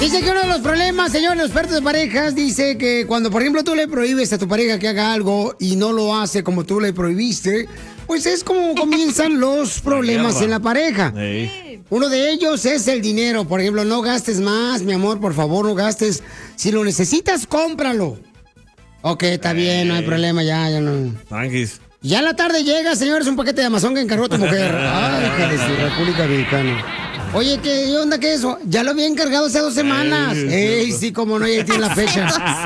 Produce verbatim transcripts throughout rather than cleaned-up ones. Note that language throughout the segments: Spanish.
Dice que uno de los problemas, señores, los expertos de parejas, dice que cuando, por ejemplo, tú le prohíbes a tu pareja que haga algo y no lo hace como tú le prohibiste, pues es como comienzan los problemas la en la pareja. Sí. Uno de ellos es el dinero. Por ejemplo, no gastes más, mi amor, por favor, no gastes. Si lo necesitas, cómpralo. Ok, está bien, no hay problema, ya, ya no. Tranquis. Ya en la tarde llega, señores, un paquete de Amazon que encargó tu mujer. Ay, hija de su República Dominicana. Oye, ¿qué onda qué eso? Ya lo había encargado hace dos semanas. Ey, Ey sí, como no, ya tiene la fecha.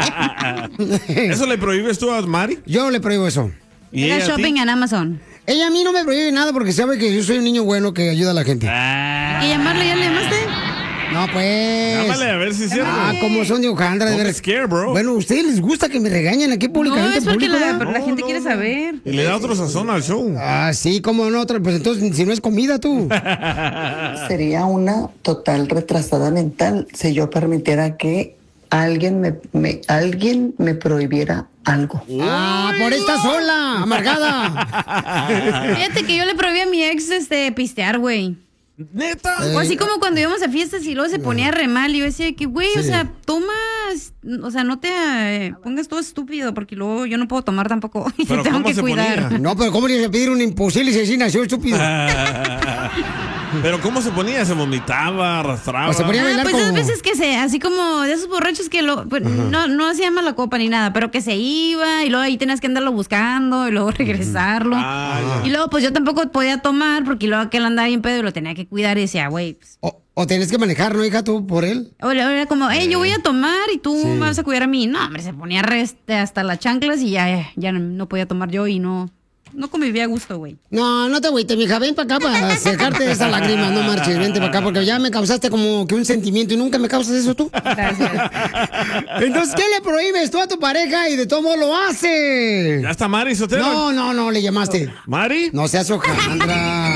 ¿Eso le prohíbes tú a Mari? Yo le prohíbo eso. ¿Y ella shopping en Amazon? Ella a mí no me prohíbe nada porque sabe que yo soy un niño bueno que ayuda a la gente. Ah. ¿Y llamarle? ¿Ya le llamaste? No, pues. Llámale a ver si es cierto. Ah, como son de Ojandra. No de me ver... scare, bro. Bueno, ¿a ustedes les gusta que me regañen aquí públicamente? No, es porque público, la, ¿no? la gente no, quiere no. saber. Y le da otro sazón al show. Ah, sí, como no, otro. Pues entonces, si no es comida, tú. Sería una total retrasada mental si yo permitiera que alguien me, me, alguien me prohibiera algo. Ah, por esta sola, amargada. Fíjate que yo le prohibí a mi ex este pistear, güey. ¿Neta? O así como cuando íbamos a fiestas y luego se ponía re mal y yo decía que, güey, Sí. o sea, tomas, o sea, no te eh, pongas todo estúpido porque luego yo no puedo tomar tampoco y te ¿Pero tengo cómo que se cuidar. ponía? No, pero ¿cómo le ibas a pedir un imposible si así nació estúpido? ¿Pero cómo se ponía? ¿Se vomitaba, arrastraba? O se ponía a Ah, bailar pues como... esas veces que se, así como de esos borrachos que lo, pues, no, no hacía mala copa ni nada, pero que se iba y luego ahí tenías que andarlo buscando y luego regresarlo. Ah, Y luego pues yo tampoco podía tomar porque luego aquel andaba bien pedo y lo tenía que cuidar y decía, güey, pues, O, o tenés que manejar, ¿no, hija, tú, por él? o le- o era como, hey, yo voy a tomar y tú me vas a cuidar a mí. No, hombre, se ponía reste hasta las chanclas y ya, ya no, no podía tomar yo y no, no convivía a gusto, güey. No, no te agüites, mija, ven para acá para secarte esa lágrima, no marches, vente para acá, porque ya me causaste como que un sentimiento y nunca me causas eso tú. Gracias. Entonces, ¿qué le prohíbes tú a tu pareja y de todo modo lo hace? ¿Ya está Mari Sotelo? No, no, no, le llamaste. ¿Mari? No seas Ojandra.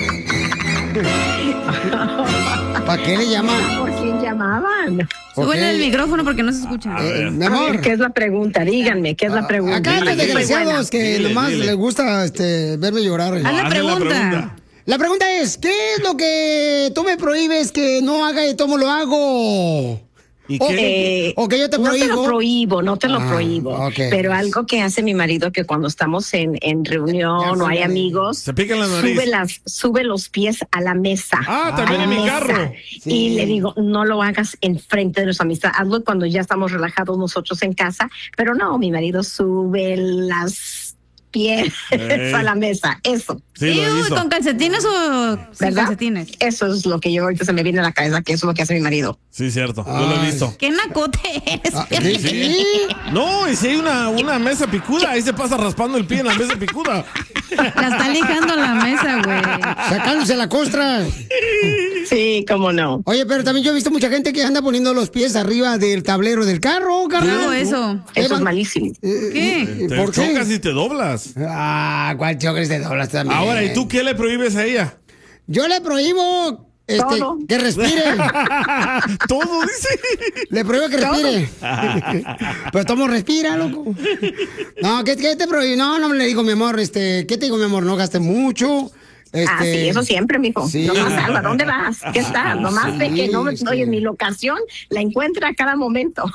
¿Para qué le llaman? ¿Por quién llamaban? Súbele Ok. el micrófono porque no se escucha. Eh, mi A ver, amor. ¿qué es la pregunta? Díganme, ¿qué es la pregunta? Acá hay Dile, dile. desgraciados que Dile, nomás dile. les gusta este, verme llorar. Haz la hazle la pregunta. pregunta. La pregunta es, ¿qué es lo que tú me prohíbes que no haga y cómo lo hago? ¿Y O, qué? Eh, o que yo te no te prohíbo. lo prohíbo, no te lo Ah, prohíbo. ok. Pero algo que hace mi marido que cuando estamos en, en reunión Ya o hay sé. amigos, Se pica en la nariz. sube, las, sube los pies a la mesa. Ah, también A en la mi mesa. carro. Sí. Y le digo, no lo hagas enfrente de nuestra amistad, hazlo cuando ya estamos relajados nosotros en casa. Pero no, mi marido sube las pies Ey. a la mesa. Eso. Sí, lo he Iu, visto. ¿con calcetines o sin ¿Verdad? calcetines? Eso es lo que yo ahorita se me viene a la cabeza, que eso es lo que hace mi marido. Sí, cierto. Yo lo he Ay. visto. ¿Qué nacote eres? Ah, ¿sí? ¿Sí? No, y si hay una, una mesa picuda, ahí se pasa raspando el pie en la mesa picuda. La está lijando la mesa, güey. Sacándose la costra. Sí, cómo no. Oye, pero también yo he visto mucha gente que anda poniendo los pies arriba del tablero del carro, Yo carnal. hago eso. Eso es malísimo. ¿Qué? Te ¿Por qué? chocas y te doblas. Ah, ¿cuál chocas de doblas también? Ahora, ¿y tú qué le prohíbes a ella? Yo le prohíbo este, Todo. que respire. Todo, dice. Le prohíbo que respire. Pero tomo respira, loco. No, ¿qué, qué te prohíbo? No, no le digo, mi amor, este, ¿qué te digo, mi amor? No gastes mucho. Este... Ah, sí, eso siempre, mijo. Sí. Nomás salva, ¿dónde vas? ¿Qué estás? Nomás de que no me Sí, oye, sí. mi locación la encuentra a cada momento.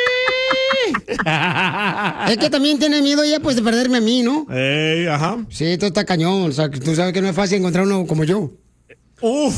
Es que también tiene miedo ella, pues, de perderme a mí, ¿no? Ey, ajá. Sí, esto está cañón. O sea, que tú sabes que no es fácil encontrar uno como yo. Uf.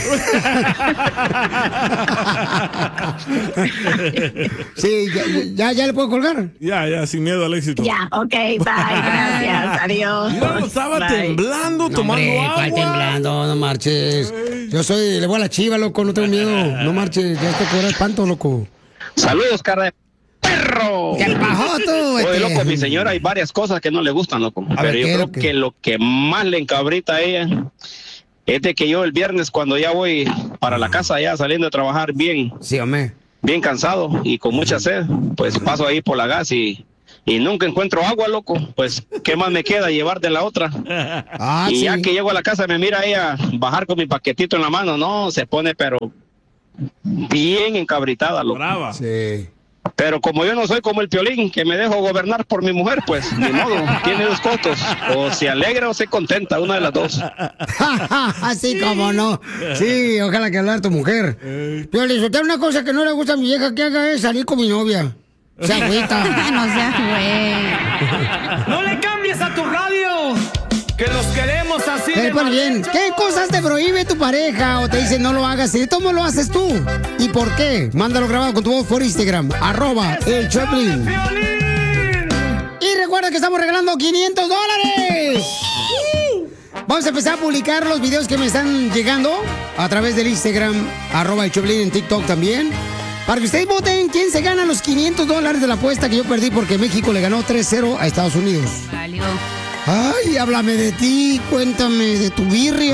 Sí, ya, ya, ya le puedo colgar. Ya, ya, sin miedo al éxito. Ya, ok, bye, gracias, adiós. Mira, estaba Bye. temblando, No, tomando hombre, agua. ¿cuál temblando? No marches. Yo soy, le voy a la chiva, loco, no tengo miedo. No marches, ya te cobra espanto, loco. Saludos, cara de perro. ¿Qué pasó tú? Oye, este? loco, mi señora hay varias cosas que no le gustan, loco. A Pero ver, yo ¿qué, creo lo que- que lo que más le encabrita a ella es de que yo el viernes, cuando ya voy para la casa, ya saliendo de trabajar bien, Sí, hombre. bien cansado y con mucha sed, pues paso ahí por la gas y, y nunca encuentro agua, loco. Pues, ¿qué más me queda? Llevar de la otra. Ah, y sí. ya que llego a la casa, me mira ella bajar con mi paquetito en la mano. No, se pone, pero bien encabritada, loco. Brava. Sí. Pero como yo no soy como el Piolín, que me dejo gobernar por mi mujer, pues ni modo, tiene dos costos. O se alegra o se contenta, una de las dos. Así como no. Sí, ojalá que hablar tu mujer. Piolín, si una cosa que no le gusta a mi vieja que haga es salir con mi novia. Se agüita. No seas güey. ¡No le cambies a tu radio! ¡Que los queremos así! Eh, de pues bien, mal ¿qué cosas te prohíbe tu pareja o te dice no lo hagas? ¿Y cómo lo haces tú? ¿Y por qué? Mándalo grabado con tu voz por Instagram, arroba el Choplin. Y recuerda que estamos regalando quinientos dólares. Vamos a empezar a publicar los videos que me están llegando a través del Instagram, arroba el Choplin, en TikTok también. Para que ustedes voten quién se gana los quinientos dólares de la apuesta que yo perdí porque México le ganó tres cero a Estados Unidos. Válido. Ay, háblame de ti, cuéntame de tu birria.